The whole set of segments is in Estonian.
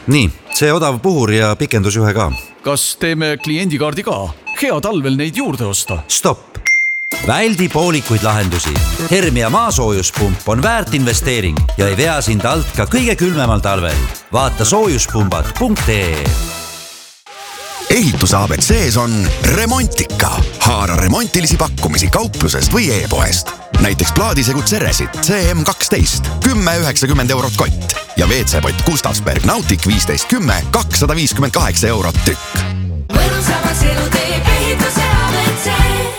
Nii, see odav puhur ja pikendusjuhe ka. Kas teeme kliendikaardi ka? Hea talvel neid juurde osta. Stopp! Väldi poolikuid lahendusi. Hermia maasoojuspump on väärt investeering ja ei vea sind alt ka kõige külmemal talvel. Vaata soojuspumbad.ee. Ehituse ABC-s on Remontika. Haara remontilisi pakkumisi kauplusest või e-poest. Näiteks plaadisegud Ceresit CM12 10,90 kott ja WC-pott Gustavsberg Nautic 1510 258 tükk. Mõnusamaks elu teeb ehituse ABC.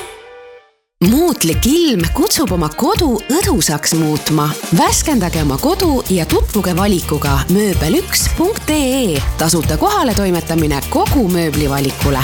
Muutlik ilm kutsub oma kodu õdusaks muutma. Värskendage oma kodu ja tutvuge valikuga mööbel1.ee. Tasuta kohale toimetamine kogu mööblivalikule.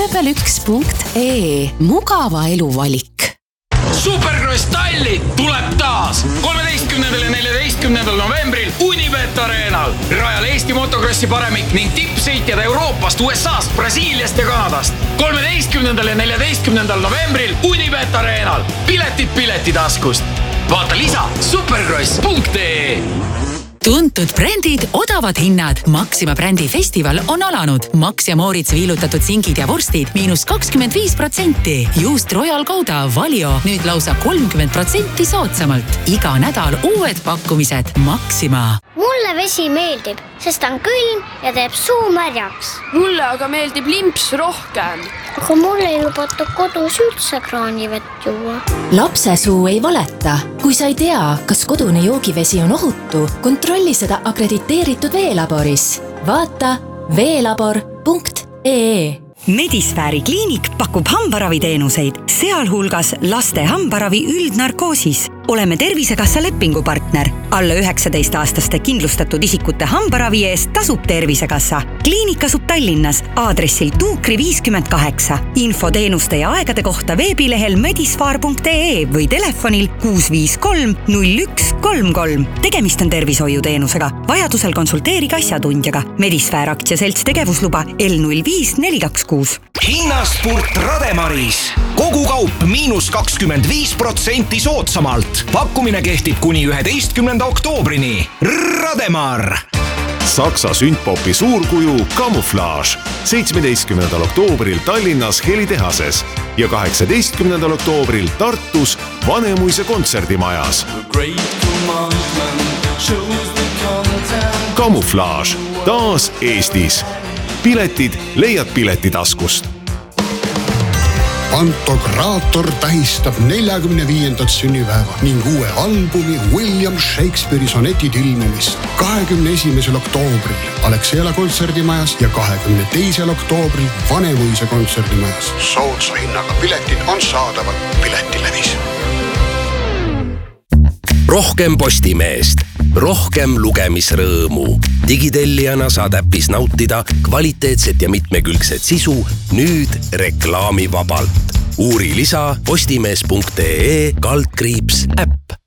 mööbel1.ee. Mugava elu valik. Supercross Tallinn tuleb taas 13. ja 14. novembril Unibet Arenal. Rajal Eesti motokrossi paremik ning tippsõitjad Euroopast, USAst, Brasiiliast ja Kanadast. 13. ja 14. novembril Unibet Arenal. Piletid piletitaskust. Vaata lisa supercross.ee. Tuntud brändid, odavad hinnad. Maxima brändi festival on alanud. Max ja Moritz viilutatud singid ja vorstid -25%. Just Royal Gouda, Valio nüüd lausa 30% soodsamalt. Iga nädal uued pakkumised. Maxima. Mulle vesi meeldib, sest on külm ja teeb suu märjaks. Mulle aga meeldib limps rohkem. Aga mulle ei lubatud kodus üldse kraanivett juua. Lapse suu ei valeta. Kui sa ei tea, kas kodune joogivesi on ohutu, kontrolli seda akrediteeritud veelaboris. Vaata veelabor.ee. Medisfääri kliinik pakub hambaraviteenuseid, sealhulgas laste hambaravi üldnarkoosis. Oleme Tervisekassa lepingupartner. Alla 19-aastaste kindlustatud isikute hambaravi eest tasub Tervisekassa. Kliinik asub Tallinnas aadressil Tuukri 58. Infoteenuste ja aegade kohta veebilehel medisfaar.ee või telefonil 653 0133. Tegemist on tervishoiuteenusega. Vajadusel konsulteerige asjatundjaga. Medisfäär aktsiaselts tegevusluba L05426. Hinnaspurt Rademaris. Kogu kaup -25% soodsamalt. Pakkumine kehtib kuni 11. oktoobrini. Rademar! Saksa sündpopi suurkuju Camouflage 17. oktoobril Tallinnas Helitehases ja 18. oktoobril Tartus Vanemuise kontserdimajas. Camouflage taas Eestis. Piletid leiad piletitaskust. Pantokraator tähistab 45. sünnipäeva ning uue albumi William Shakespeare'i sonetid ilmumist 21. oktoobril Alexela kontserdimajas ja 22. oktoobril Vanemuise kontserdimajas. Soodsa hinnaga piletid on saadaval Piletilevis. Rohkem Postimeest, rohkem lugemisrõõmu. Digitellijana saad äpis nautida kvaliteetset ja mitmekülgset sisu nüüd reklaamivabalt. Uuri lisa postimees.ee /äpp.